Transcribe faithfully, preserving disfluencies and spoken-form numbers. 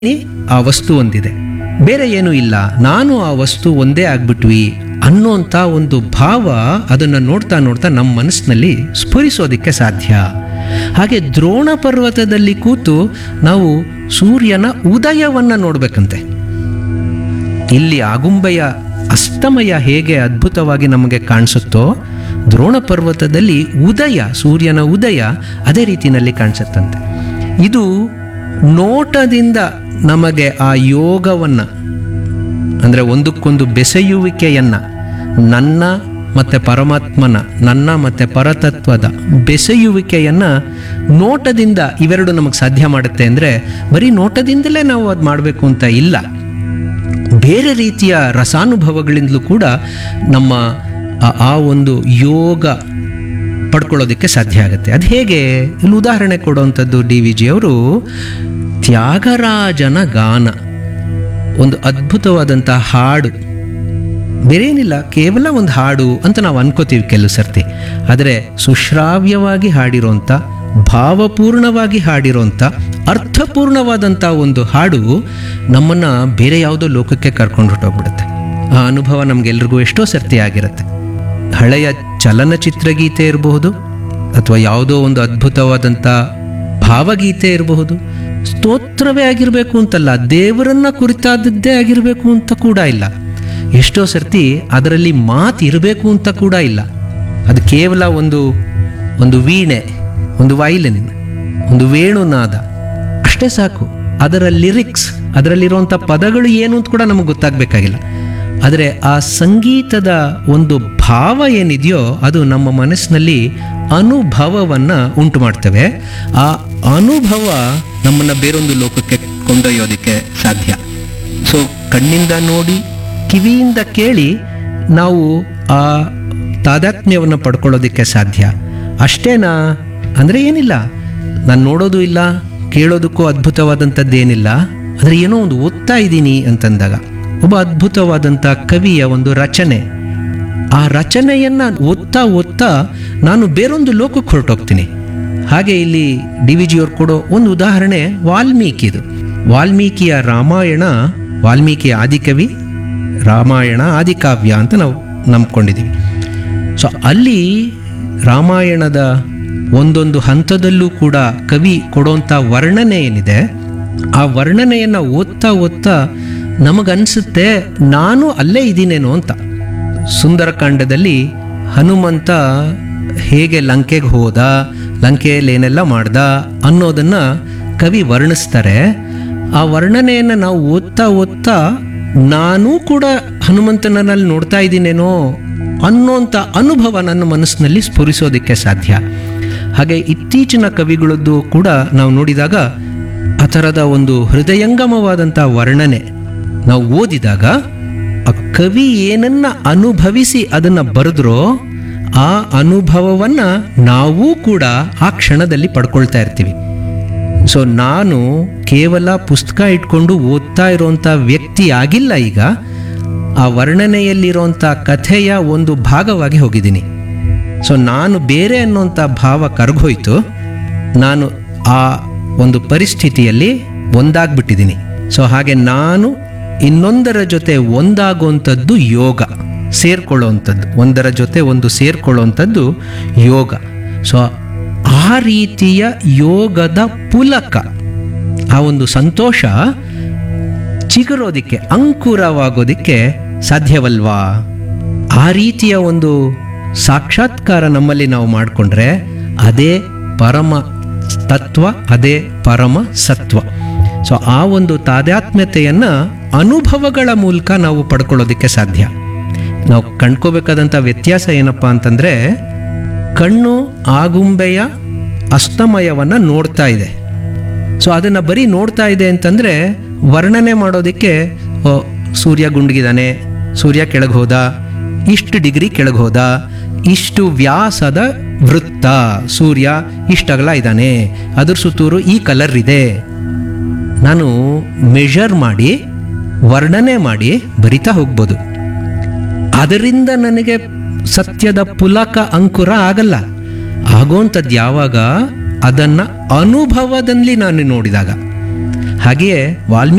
ಆ ವಸ್ತು ಒಂದಿದೆ, ಬೇರೆ ಏನೂ ಇಲ್ಲ, ನಾನು ಆ ವಸ್ತು ಒಂದೇ ಆಗ್ಬಿಟ್ವಿ ಅನ್ನೋಂಥ ಒಂದು ಭಾವ ಅದನ್ನು ನೋಡ್ತಾ ನೋಡ್ತಾ ನಮ್ಮ ಮನಸ್ಸಿನಲ್ಲಿ ಸ್ಫುರಿಸೋದಕ್ಕೆ ಸಾಧ್ಯ. ಹಾಗೆ ದ್ರೋಣ ಪರ್ವತದಲ್ಲಿ ಕೂತು ನಾವು ಸೂರ್ಯನ ಉದಯವನ್ನು ನೋಡಬೇಕಂತೆ. ಇಲ್ಲಿ ಆಗುಂಬೆಯ ಅಸ್ತಮಯ ಹೇಗೆ ಅದ್ಭುತವಾಗಿ ನಮಗೆ ಕಾಣಿಸುತ್ತೋ, ದ್ರೋಣ ಪರ್ವತದಲ್ಲಿ ಉದಯ, ಸೂರ್ಯನ ಉದಯ ಅದೇ ರೀತಿಯಲ್ಲಿ ಕಾಣಿಸುತ್ತಂತೆ. ಇದು ನೋಟದಿಂದ ನಮಗೆ ಆ ಯೋಗವನ್ನು, ಅಂದರೆ ಒಂದಕ್ಕೊಂದು ಬೆಸೆಯುವಿಕೆಯನ್ನು, ನನ್ನ ಮತ್ತು ಪರಮಾತ್ಮನ, ನನ್ನ ಮತ್ತು ಪರತತ್ವದ ಬೆಸೆಯುವಿಕೆಯನ್ನು ನೋಟದಿಂದ ಇವೆರಡು ನಮಗೆ ಸಾಧ್ಯ ಮಾಡುತ್ತೆ. ಅಂದರೆ ಬರೀ ನೋಟದಿಂದಲೇ ನಾವು ಅದು ಮಾಡಬೇಕು ಅಂತ ಇಲ್ಲ, ಬೇರೆ ರೀತಿಯ ರಸಾನುಭವಗಳಿಂದಲೂ ಕೂಡ ನಮ್ಮ ಆ- ಆ ಒಂದು ಯೋಗ ಪಡ್ಕೊಳ್ಳೋದಕ್ಕೆ ಸಾಧ್ಯ ಆಗುತ್ತೆ. ಅದು ಹೇಗೆ? ಇಲ್ಲಿ ಉದಾಹರಣೆ ಕೊಡುವಂಥದ್ದು ಡಿ ವಿ ಜಿ ಅವರು ತ್ಯಾಗರಾಜನ ಗಾನ, ಒಂದು ಅದ್ಭುತವಾದಂಥ ಹಾಡು, ಬೇರೇನಿಲ್ಲ, ಕೇವಲ ಒಂದು ಹಾಡು ಅಂತ ನಾವು ಅನ್ಕೋತೀವಿ ಕೆಲವು ಸರ್ತಿ. ಆದರೆ ಸುಶ್ರಾವ್ಯವಾಗಿ ಹಾಡಿರೋಂಥ, ಭಾವಪೂರ್ಣವಾಗಿ ಹಾಡಿರೋಂಥ, ಅರ್ಥಪೂರ್ಣವಾದಂಥ ಒಂದು ಹಾಡು ನಮ್ಮನ್ನು ಬೇರೆ ಯಾವುದೋ ಲೋಕಕ್ಕೆ ಕರ್ಕೊಂಡು ಹೊರಟೋಗ್ಬಿಡುತ್ತೆ. ಆ ಅನುಭವ ನಮಗೆಲ್ರಿಗೂ ಎಷ್ಟೋ ಸರ್ತಿ ಆಗಿರುತ್ತೆ. ಹಳೆಯ ಚಲನಚಿತ್ರಗೀತೆ ಇರಬಹುದು, ಅಥವಾ ಯಾವುದೋ ಒಂದು ಅದ್ಭುತವಾದಂಥ ಭಾವಗೀತೆ ಇರಬಹುದು. ಸ್ತೋತ್ರವೇ ಆಗಿರಬೇಕು ಅಂತಲ್ಲ, ದೇವರನ್ನ ಕುರಿತಾದದ್ದೇ ಆಗಿರಬೇಕು ಅಂತ ಕೂಡ ಇಲ್ಲ. ಎಷ್ಟೋ ಸರ್ತಿ ಅದರಲ್ಲಿ ಮಾತು ಇರಬೇಕು ಅಂತ ಕೂಡ ಇಲ್ಲ. ಅದು ಕೇವಲ ಒಂದು ಒಂದು ವೀಣೆ, ಒಂದು ವೈಲಿನ್, ಒಂದು ವೇಣುನಾದ ಅಷ್ಟೇ ಸಾಕು. ಅದರ ಲಿರಿಕ್ಸ್, ಅದರಲ್ಲಿರುವಂಥ ಪದಗಳು ಏನು ಅಂತ ಕೂಡ ನಮಗೆ ಗೊತ್ತಾಗಬೇಕಾಗಿಲ್ಲ. ಆದರೆ ಆ ಸಂಗೀತದ ಒಂದು ಭಾವ ಏನಿದೆಯೋ ಅದು ನಮ್ಮ ಮನಸ್ಸಿನಲ್ಲಿ ಅನುಭವವನ್ನು ಉಂಟು ಮಾಡ್ತವೆ. ಆ ಅನುಭವ ನಮ್ಮನ್ನು ಬೇರೊಂದು ಲೋಕಕ್ಕೆ ಕೊಂಡೊಯ್ಯೋದಕ್ಕೆ ಸಾಧ್ಯ. ಸೊ ಕಣ್ಣಿಂದ ನೋಡಿ, ಕಿವಿಯಿಂದ ಕೇಳಿ ನಾವು ಆ ತಾದಾತ್ಮ್ಯವನ್ನು ಪಡ್ಕೊಳ್ಳೋದಕ್ಕೆ ಸಾಧ್ಯ. ಅಷ್ಟೇನಾ ಅಂದರೆ ಏನಿಲ್ಲ, ನಾನು ನೋಡೋದು ಇಲ್ಲ, ಕೇಳೋದಕ್ಕೂ ಅದ್ಭುತವಾದಂಥದ್ದೇನಿಲ್ಲ. ಆದರೆ ಏನೋ ಒಂದು ಓದ್ತಾ ಇದ್ದೀನಿ ಅಂತಂದಾಗ, ಒಬ್ಬ ಅದ್ಭುತವಾದಂಥ ಕವಿಯ ಒಂದು ರಚನೆ, ಆ ರಚನೆಯನ್ನು ಓದ್ತಾ ಓದ್ತಾ ನಾನು ಬೇರೊಂದು ಲೋಕಕ್ಕೆ ಹೊರಟೋಗ್ತೀನಿ. ಹಾಗೆ ಇಲ್ಲಿ ಡಿ ವಿ ಜಿಯವ್ರು ಕೊಡೋ ಒಂದು ಉದಾಹರಣೆ ವಾಲ್ಮೀಕಿದು. ವಾಲ್ಮೀಕಿಯ ರಾಮಾಯಣ, ವಾಲ್ಮೀಕಿಯ ಆದಿಕವಿ, ರಾಮಾಯಣ ಆದಿಕಾವ್ಯ ಅಂತ ನಾವು ನಂಬ್ಕೊಂಡಿದ್ದೀವಿ. ಸೊ ಅಲ್ಲಿ ರಾಮಾಯಣದ ಒಂದೊಂದು ಹಂತದಲ್ಲೂ ಕೂಡ ಕವಿ ಕೊಡೋಂಥ ವರ್ಣನೆ ಏನಿದೆ, ಆ ವರ್ಣನೆಯನ್ನು ಓದ್ತಾ ಓದ್ತಾ ನಮಗನ್ಸುತ್ತೆ ನಾನು ಅಲ್ಲೇ ಇದ್ದೀನೇನೋ ಅಂತ. ಸುಂದರಕಾಂಡದಲ್ಲಿ ಹನುಮಂತ ಹೇಗೆ ಲಂಕೆಗೆ ಹೋದ, ಲಂಕೆಯಲ್ಲಿ ಏನೆಲ್ಲ ಮಾಡ್ದ ಅನ್ನೋದನ್ನು ಕವಿ ವರ್ಣಿಸ್ತಾರೆ. ಆ ವರ್ಣನೆಯನ್ನು ನಾವು ಓದ್ತಾ ಓದ್ತಾ ನಾನೂ ಕೂಡ ಹನುಮಂತನಲ್ಲಿ ನೋಡ್ತಾ ಇದ್ದೀನೇನೋ ಅನ್ನೋಂಥ ಅನುಭವ ನನ್ನ ಮನಸ್ಸಿನಲ್ಲಿ ಸ್ಫುರಿಸೋದಕ್ಕೆ ಸಾಧ್ಯ. ಹಾಗೆ ಇತ್ತೀಚಿನ ಕವಿಗಳದ್ದು ಕೂಡ ನಾವು ನೋಡಿದಾಗ ಆ ಥರದ ಒಂದು ಹೃದಯಂಗಮವಾದಂಥ ವರ್ಣನೆ ನಾವು ಓದಿದಾಗ, ಆ ಕವಿ ಏನನ್ನ ಅನುಭವಿಸಿ ಅದನ್ನು ಬರೆದ್ರೋ ಆ ಅನುಭವವನ್ನು ನಾವೂ ಕೂಡ ಆ ಕ್ಷಣದಲ್ಲಿ ಪಡ್ಕೊಳ್ತಾ ಇರ್ತೀವಿ. ಸೊ ನಾನು ಕೇವಲ ಪುಸ್ತಕ ಇಟ್ಕೊಂಡು ಓದ್ತಾ ಇರೋಂಥ ವ್ಯಕ್ತಿ ಆಗಿಲ್ಲ, ಈಗ ಆ ವರ್ಣನೆಯಲ್ಲಿರೋಂಥ ಕಥೆಯ ಒಂದು ಭಾಗವಾಗಿ ಹೋಗಿದ್ದೀನಿ. ಸೊ ನಾನು ಬೇರೆ ಅನ್ನೋಂಥ ಭಾವ ಕರಗೋಯ್ತು, ನಾನು ಆ ಒಂದು ಪರಿಸ್ಥಿತಿಯಲ್ಲಿ ಒಂದಾಗ್ಬಿಟ್ಟಿದ್ದೀನಿ. ಸೊ ಹಾಗೆ ನಾನು ಇನ್ನೊಂದರ ಜೊತೆ ಒಂದಾಗುವಂಥದ್ದು ಯೋಗ, ಸೇರ್ಕೊಳ್ಳೋವಂಥದ್ದು, ಒಂದರ ಜೊತೆ ಒಂದು ಸೇರ್ಕೊಳ್ಳೋವಂಥದ್ದು ಯೋಗ. ಸೊ ಆ ರೀತಿಯ ಯೋಗದ ಪುಲಕ, ಆ ಒಂದು ಸಂತೋಷ ಚಿಗುರೋದಿಕ್ಕೆ, ಅಂಕುರವಾಗೋದಿಕ್ಕೆ ಸಾಧ್ಯವಲ್ವಾ? ಆ ರೀತಿಯ ಒಂದು ಸಾಕ್ಷಾತ್ಕಾರ ನಮ್ಮಲ್ಲಿ ನಾವು ಮಾಡಿಕೊಂಡ್ರೆ ಅದೇ ಪರಮ ತತ್ವ, ಅದೇ ಪರಮ ಸತ್ವ. ಸೊ ಆ ಒಂದು ತಾದಾತ್ಮ್ಯತೆಯನ್ನು ಅನುಭವಗಳ ಮೂಲಕ ನಾವು ಪಡ್ಕೊಳ್ಳೋದಕ್ಕೆ ಸಾಧ್ಯ. ನಾವು ಕಂಡ್ಕೋಬೇಕಾದಂಥ ವ್ಯತ್ಯಾಸ ಏನಪ್ಪ ಅಂತಂದರೆ, ಕಣ್ಣು ಆಗುಂಬೆಯ ಅಸ್ತಮಯವನ್ನು ನೋಡ್ತಾ ಇದೆ. ಸೊ ಅದನ್ನು ಬರೀ ನೋಡ್ತಾ ಇದೆ ಅಂತಂದರೆ ವರ್ಣನೆ ಮಾಡೋದಕ್ಕೆ, ಓ ಸೂರ್ಯ ಗುಂಡ್ಗಿದ್ದಾನೆ, ಸೂರ್ಯ ಕೆಳಗೆ ಹೋದ, ಇಷ್ಟು ಡಿಗ್ರಿ ಕೆಳಗೆ ಹೋದ, ಇಷ್ಟು ವ್ಯಾಸದ ವೃತ್ತ, ಸೂರ್ಯ ಇಷ್ಟಗಲ ಇದ್ದಾನೆ, ಅದ್ರ ಸುತ್ತೂರು ಈ ಕಲರ್ ಇದೆ, ನಾನು ಮೆಷರ್ ಮಾಡಿ ವರ್ಣನೆ ಮಾಡಿ ಬರಿತಾ ಹೋಗ್ಬೋದು. ಅದರಿಂದ ನನಗೆ ಸತ್ಯದ ಪುಲಕ ಅಂಕುರ ಆಗಲ್ಲ. ಆಗೋಂಥದ್ದು ಯಾವಾಗ ಅದನ್ನು ಅನುಭವದಲ್ಲಿ ನಾನು ನೋಡಿದಾಗ. ಹಾಗೆಯೇ ವಾಲ್ಮೀಕಿ